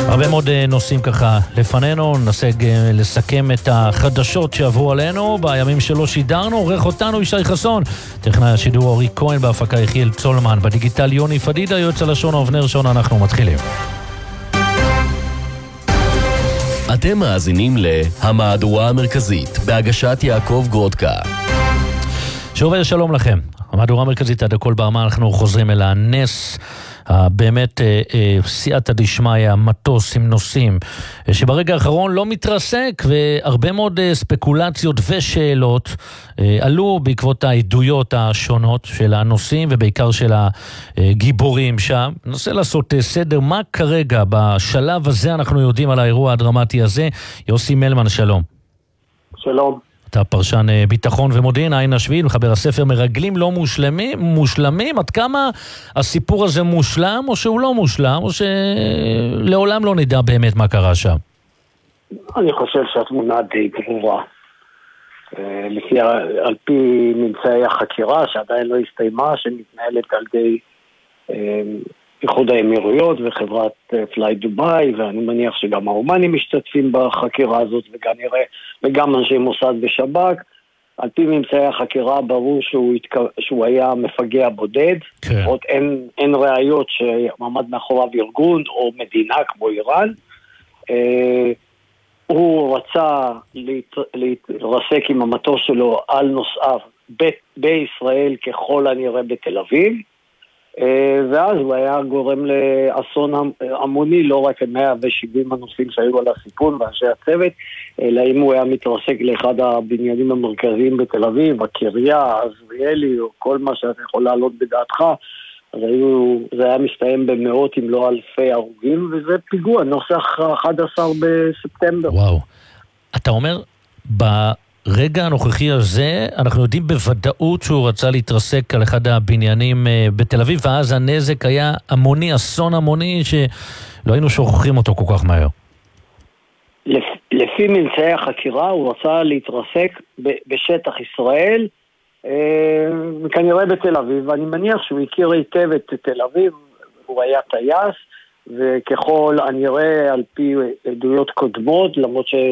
הרבה מאוד נושאים ככה לפנינו, ננסה לסכם את החדשות שעברו עלינו בימים שלא שידרנו. עורך אותנו ישי חסון, טכנאי השידור אורי כהן, בהפקה יחיאל צולמן, בדיגיטל יוני פדידה, יועץ הלשון אבנר שון. אנחנו מתחילים. אתם מאזינים להמהדורה המרכזית בהגשת יעקב גרודקה. שוב שלום לכם. המהדורה המרכזית עד הכל ברמה, אנחנו חוזרים אל הנס באמת סייעתא דשמיא, מטוס עם נוסעים שברגע האחרון לא מתרסק, והרבה מאוד ספקולציות ושאלות עלו בעקבות העדויות השונות של הנוסעים ובעיקר של הגיבורים שם. ננסה לעשות סדר מה כרגע בשלב הזה אנחנו יודעים על האירוע הדרמטי הזה. יוסי מלמן, שלום. שלום. אתה פרשן ביטחון ומודיעין, עין השביעית, מחבר הספר מרגלים לא מושלמים. עד כמה הסיפור הזה מושלם, או שהוא לא מושלם, או שלעולם לא נדע באמת מה קרה שם? אני חושב שהתמונה די ברורה. על פי ממצאי החקירה שעדיין לא הסתיימה, שמתנהלת על ידי איחוד האמירויות וחברת פליי דובאי, ואני מניח שגם האומנים משתתפים בחקירה הזאת, וגם אנשי מוסד ושב"כ. על פי ממצאי החקירה ברור שהוא היה מפגע בודד. כן. עוד אין ראיות שעמד מאחוריו ארגון או מדינה כמו איראן. הוא רצה להתרסק עם המטוס שלו על נוסעיו בישראל, ככל הנראה בתל אביב. ואז הוא היה גורם לאסון המוני, לא רק 170 הנוסעים שהיו על הסיפון ואנשי הצוות, אלא אם הוא היה מתרסק לאחד הבניינים המרכזיים בתל אביב, הקריה, עזריאלי, או כל מה שאתה יכול לעלות בדעתך, אז זה היה מסתיים במאות אם לא אלפי הרוגים, וזה פיגוע, נוסח 11 בספטמבר. וואו. אתה אומר, רגע הנוכחי הזה, אנחנו יודעים בוודאות שהוא רצה להתרסק על אחד הבניינים בתל אביב, ואז הנזק היה המוני, אסון המוני, שלא היינו שוכחים אותו כל כך מהר. לפי ממצאי החקירה, הוא רצה להתרסק בשטח ישראל, וכנראה בתל אביב, ואני מניח שהוא הכיר היטב את תל אביב, הוא היה טייס, וככל הנראה על פי עדויות קודמות, למרות